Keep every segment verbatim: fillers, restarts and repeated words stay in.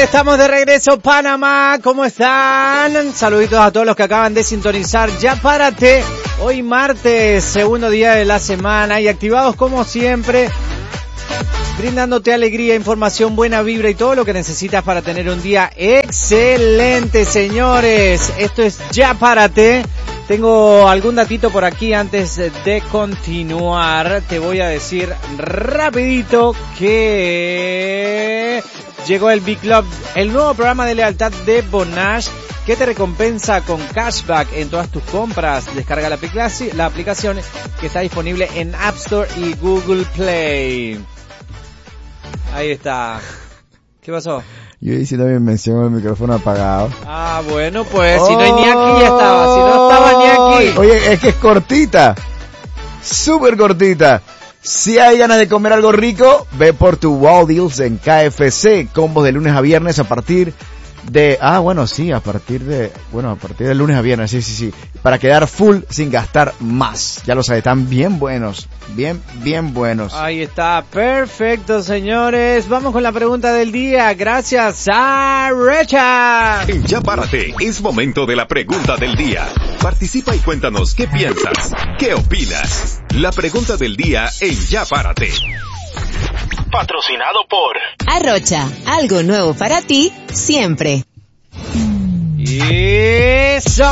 estamos de regreso, Panamá, ¿cómo están? Saluditos a todos los que acaban de sintonizar. Ya párate, hoy martes, segundo día de la semana y activados como siempre, brindándote alegría, información, buena vibra y todo lo que necesitas para tener un día excelente, señores. Esto es Ya Párate. Tengo algún datito por aquí antes de continuar. Te voy a decir rapidito que llegó el Big Club, el nuevo programa de lealtad de Bonash que te recompensa con cashback en todas tus compras. Descarga la aplicación, la aplicación que está disponible en App Store y Google Play. Ahí está. ¿Qué pasó? Yo hice también mención al micrófono apagado. Ah, bueno, pues, si no hay ni aquí, ya estaba. Si no estaba ni aquí. Oye, es que es cortita. Súper cortita. Si hay ganas de comer algo rico, ve por tu Wow Deals en K F C. Combos de lunes a viernes a partir de... Ah, bueno, sí, a partir de... Bueno, a partir de lunes a viernes, sí, sí, sí. Para quedar full sin gastar más. Ya lo sabes, están bien buenos. Bien, bien buenos. Ahí está, perfecto, señores. Vamos con la pregunta del día. Gracias a Richard. En Ya Párate, es momento de la pregunta del día. Participa y cuéntanos qué piensas, qué opinas. La pregunta del día en Ya Párate. Patrocinado por Arrocha, algo nuevo para ti, siempre. ¡Eso!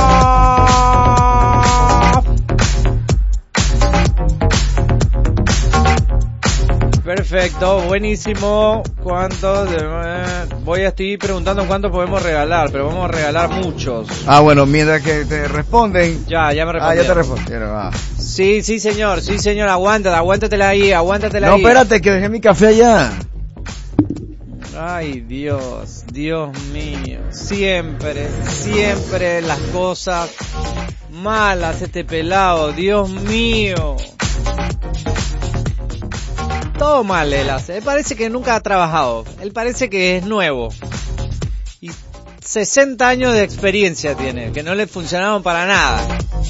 Perfecto, buenísimo. ¿Cuántos? Voy a estar preguntando cuántos podemos regalar, pero vamos a regalar muchos. Ah, bueno, mientras que te responden. Ya, ya me respondieron. Ah, ya te respondieron. Ah. Sí, sí, señor, sí, señor, aguántate, aguántatela ahí, aguántatela no, ahí. No, espérate, que dejé mi café allá. Ay, Dios, Dios mío, siempre, siempre las cosas malas, este pelado, Dios mío. Todo mal él hace, él parece que nunca ha trabajado, él parece que es nuevo. Y sesenta años de experiencia tiene, que no le funcionaron para nada.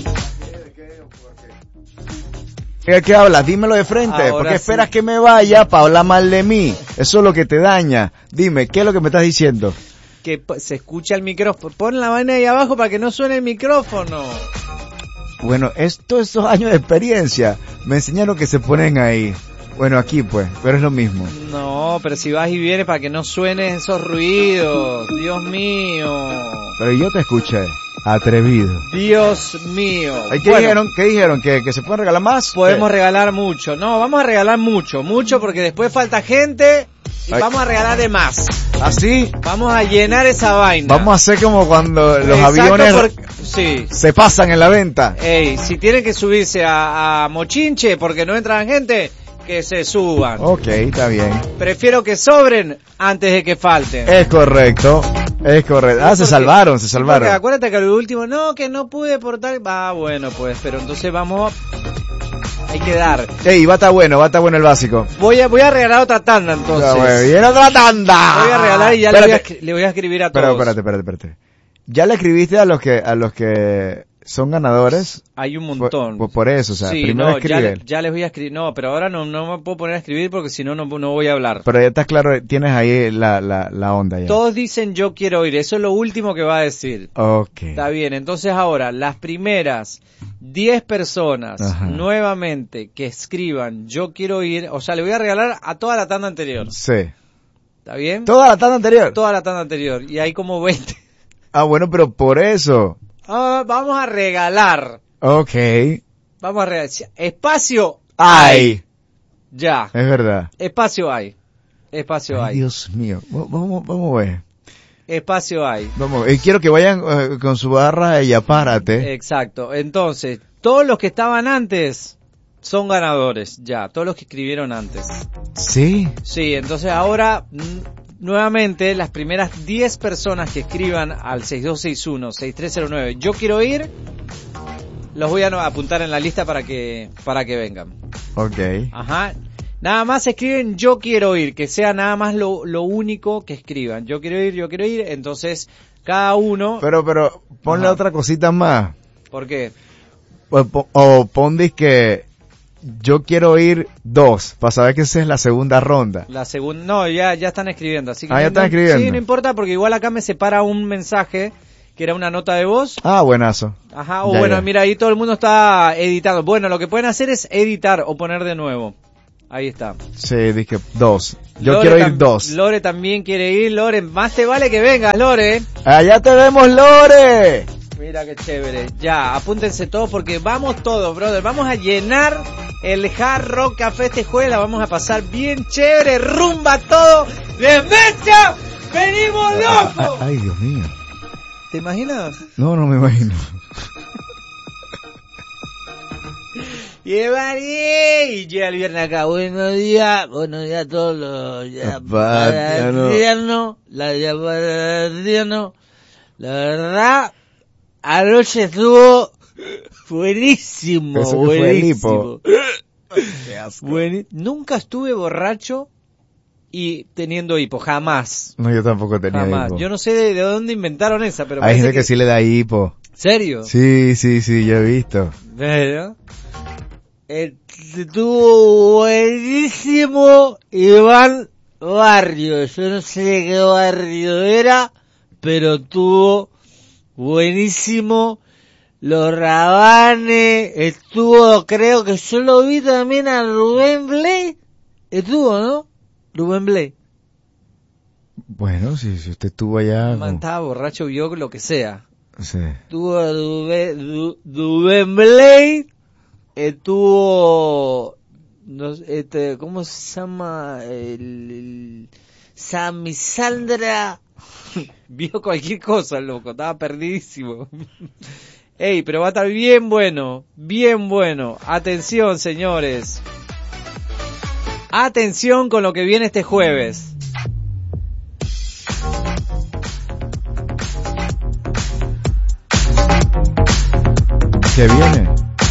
¿Qué, qué hablas? Dímelo de frente. Ahora ¿Por qué sí. esperas que me vaya para hablar mal de mí? Eso es lo que te daña. Dime, ¿qué es lo que me estás diciendo? Que se escucha el micrófono. Pon la vaina ahí abajo para que no suene el micrófono. Bueno, esto, estos años de experiencia me enseñaron que se ponen ahí. Bueno, aquí pues, pero es lo mismo. No, pero si vas y vienes para que no suenen esos ruidos. Dios mío. Pero yo te escuché. Atrevido. Dios mío. ¿Qué bueno, dijeron? ¿Qué dijeron? ¿Que, que se pueden regalar más? Podemos ¿Qué? regalar mucho. No, vamos a regalar mucho, mucho porque después falta gente y Ay. vamos a regalar de más. ¿Así? Vamos a llenar esa vaina. Vamos a hacer como cuando los Exacto, aviones porque, sí. se pasan en la venta. Ey, si tienen que subirse a, a Mochinche porque no entran gente, que se suban. Ok, está bien. Prefiero que sobren antes de que falten. Es correcto. Es correcto. Ah, se Porque- salvaron, se salvaron. Porque acuérdate que lo último, no, que no pude portar. Ah, bueno, pues, pero entonces vamos. Hay que dar. Ey, va a estar bueno, va a estar bueno el básico. Voy a, voy a regalar otra tanda entonces. Ya, bueno, viene otra tanda. Voy a regalar y ya le voy a, Espérate. escri- le voy a escribir a Pero todos. espérate, espérate, espérate. ¿Ya le escribiste a los que, a los que son ganadores? Hay un Por, montón. por- por eso, o sea, sí, primero no, ya, escribe. ya les voy a escribir. No, pero ahora no, no me puedo poner a escribir porque si no, no no voy a hablar. Pero ya estás claro, tienes ahí la, la, la onda ya. Todos dicen yo quiero ir. Eso es lo último que va a decir. Ok. Está bien, entonces ahora, las primeras diez personas, Ajá. nuevamente, que escriban yo quiero ir, o sea, le voy a regalar a toda la tanda anterior. Sí. ¿Está bien? ¿Toda la tanda anterior? Toda la tanda anterior. Y hay como veinte. Ah, bueno, pero por eso. Ah, vamos a regalar. Ok. Vamos a regalar. Espacio Ay. Ya. Es verdad. Espacio hay. Espacio Ay, hay. Dios mío. Va- Vamos, vamos a ver. Espacio hay. Vamos a ver. Y quiero que vayan eh, con su barra y apárate. Exacto. Entonces, todos los que estaban antes son ganadores. Ya. Todos los que escribieron antes. Sí. Sí, entonces ahora mm, nuevamente las primeras diez personas que escriban al seis dos seis uno, seis tres cero nueve yo quiero ir, los voy a no- apuntar en la lista para que para que vengan. Ok. Ajá. Nada más escriben yo quiero ir, que sea nada más lo, lo único que escriban. Yo quiero ir, yo quiero ir, entonces cada uno... Pero, pero, ponle Ajá. otra cosita más. ¿Por qué? O, po- o pon que yo quiero ir dos, para saber que esa es la segunda ronda. La segunda, no, ya, ya están escribiendo, así que. Ah, ya no, están escribiendo. Sí, no importa, porque igual acá me separa un mensaje, que era una nota de voz. Ah, buenazo. Ajá, o Ya, bueno, ya. mira, ahí todo el mundo está editando. Bueno, lo que pueden hacer es editar o poner de nuevo. Ahí está. Sí, dije dos. Yo Lore quiero ir tam- dos. Lore también quiere ir, Lore, más te vale que vengas, Lore. Allá te vemos, Lore. Mira qué chévere. Ya, apúntense todos porque vamos todos, brother. Vamos a llenar el Hard Rock Café este jueves. La vamos a pasar bien chévere. Rumba todo. ¡De mecha! ¡Venimos locos! Ay, Dios mío. ¿Te imaginas? No, no me imagino. Y María, y llega el viernes acá. Buenos días, buenos días a todos los yaparatianos, la yaparatiano. La verdad, anoche estuvo buenísimo, Eso que fue el buenísimo. hipo. Qué asco. Bueni- Nunca estuve borracho y teniendo hipo, jamás. No, yo tampoco tenía Jamás. hipo. Yo no sé de, de dónde inventaron esa, pero Hay parece gente que... sí le da hipo. ¿Serio? Sí, sí, sí, yo he visto. Pero estuvo buenísimo Iván Barrio. Yo no sé de qué barrio era, pero estuvo buenísimo. Los Rabanes, estuvo, creo que yo lo vi también a Rubén Blay. Estuvo, ¿no? Rubén Blay. Bueno, si, si usted estuvo allá... Man, con- estaba borracho, vio lo que sea. Sí. Estuvo Rubén, Ru- Rubén Blay, estuvo, no, sé, este, ¿cómo se llama? El, el Sammy Sandra, vio cualquier cosa, loco, estaba perdidísimo. Ey, pero va a estar bien bueno, bien bueno. Atención, señores. Atención con lo que viene este jueves. ¿Qué viene?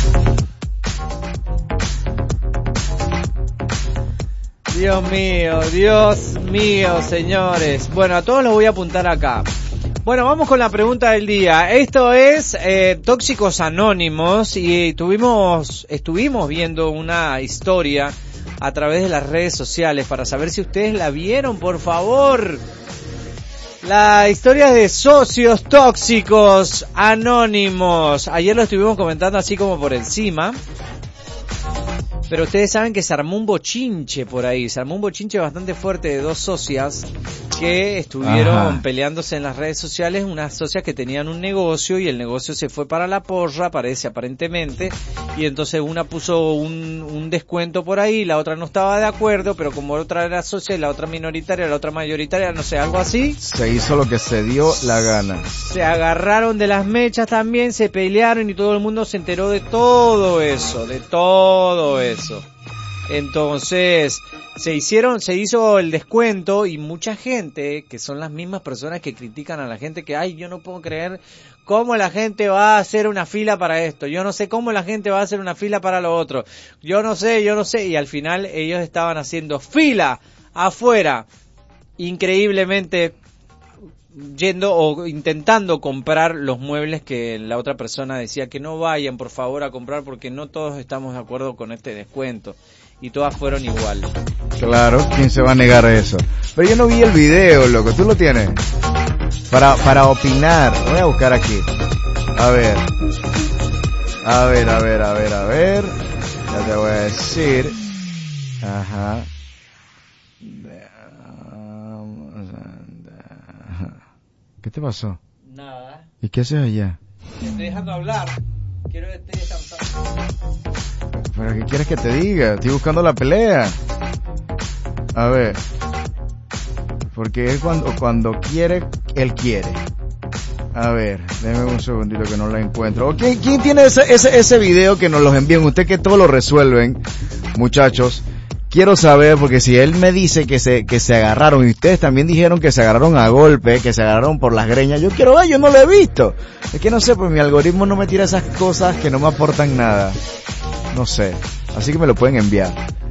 Dios mío, Dios mío, señores. Bueno, a todos los voy a apuntar acá. Bueno, vamos con la pregunta del día. Esto es eh, Tóxicos Anónimos y tuvimos, estuvimos viendo una historia a través de las redes sociales para saber si ustedes la vieron, por favor. La historia de socios tóxicos anónimos. Ayer lo estuvimos comentando así como por encima. Pero ustedes saben que se armó un bochinche por ahí. Se armó un bochinche bastante fuerte de dos socias que estuvieron Ajá. peleándose en las redes sociales. Unas socias que tenían un negocio y el negocio se fue para la porra, parece aparentemente. Y entonces una puso un, un descuento por ahí, la otra no estaba de acuerdo, pero como otra era socia y la otra minoritaria, la otra mayoritaria, no sé, algo así. Se hizo lo que se dio la gana. Se agarraron de las mechas también, se pelearon y todo el mundo se enteró de todo eso, de todo eso. Entonces, se hicieron, se hizo el descuento y mucha gente, que son las mismas personas que critican a la gente que, ay, yo no puedo creer cómo la gente va a hacer una fila para esto, yo no sé cómo la gente va a hacer una fila para lo otro, yo no sé, yo no sé, y al final ellos estaban haciendo fila afuera, increíblemente yendo o intentando comprar los muebles que la otra persona decía que no vayan por favor a comprar porque no todos estamos de acuerdo con este descuento y todas fueron igual. Claro, ¿quién se va a negar a eso? Pero yo no vi el video, loco, ¿tú lo tienes? Para, para opinar, voy a buscar aquí. A ver. A ver, a ver, a ver, a ver. Ya te voy a decir. Ajá. ¿Qué te pasó? Nada, ¿Y qué haces allá? te estoy dejando hablar, quiero que estés descansando. ¿Pero qué quieres que te diga? Estoy buscando la pelea. A ver. Porque él cuando, cuando quiere, él quiere. A ver, déjame un segundito que no la encuentro. ¿O ¿Quién, quién tiene ese, ese, ese video que nos los envíen? Usted que todo lo resuelven, muchachos. Quiero saber, porque si él me dice que se, que se agarraron, y ustedes también dijeron que se agarraron a golpe, que se agarraron por las greñas, yo quiero ver, yo no lo he visto. Es que no sé, pues mi algoritmo no me tira esas cosas que no me aportan nada. No sé. Así que me lo pueden enviar.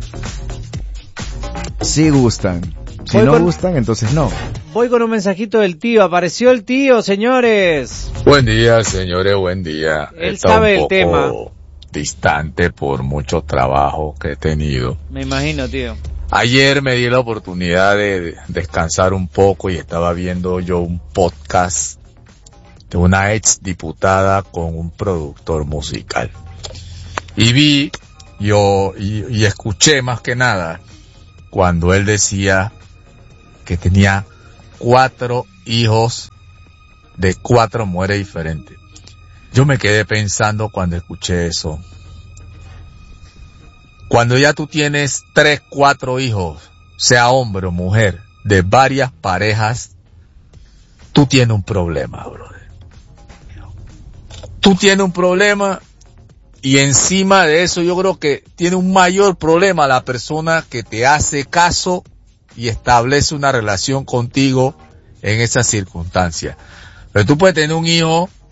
Si gustan. Si Voy no con- gustan, entonces no. Voy con un mensajito del tío, apareció el tío, señores. Buen día, señores, buen día. Él Está sabe un el tema. poco distante por mucho trabajo que he tenido. Me imagino, tío. Ayer me di la oportunidad de descansar un poco y estaba viendo yo un podcast de una ex diputada con un productor musical. Y vi, yo, y, y escuché más que nada cuando él decía que tenía cuatro hijos de cuatro mujeres diferentes. Yo me quedé pensando cuando escuché eso. Cuando ya tú tienes tres, cuatro hijos, sea hombre o mujer, de varias parejas, tú tienes un problema, brother. Tú tienes un problema y encima de eso yo creo que tiene un mayor problema la persona que te hace caso y establece una relación contigo en esas circunstancias. Pero tú puedes tener un hijo